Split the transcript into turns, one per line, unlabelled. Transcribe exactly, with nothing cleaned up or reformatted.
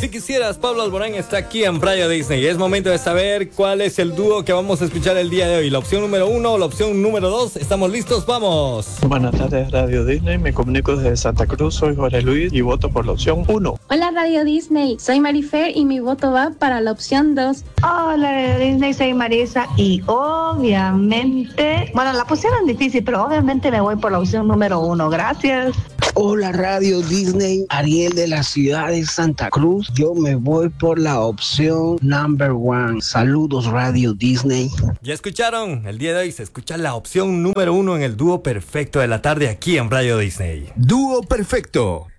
Si quisieras, Pablo Alborán está aquí en Radio Disney. Es momento de saber cuál es el dúo que vamos a escuchar el día de hoy. La opción número uno o la opción número dos. ¿Estamos listos? ¡Vamos!
Buenas tardes, Radio Disney. Me comunico desde Santa Cruz. Soy Jorge Luis y voto por la opción uno.
Hola, Radio Disney. Soy Marifer y mi voto va para la opción dos.
Hola, Radio Disney. Soy Marisa y obviamente... Bueno, la pusieron difícil, pero obviamente me voy por la opción número uno. Gracias.
Hola, Radio Disney. Ariel de la ciudad de Santa Cruz. Yo me voy por la opción number one. Saludos, Radio Disney.
Ya escucharon, el día de hoy se escucha la opción número uno en el dúo perfecto de la tarde aquí en Radio Disney.
Dúo perfecto.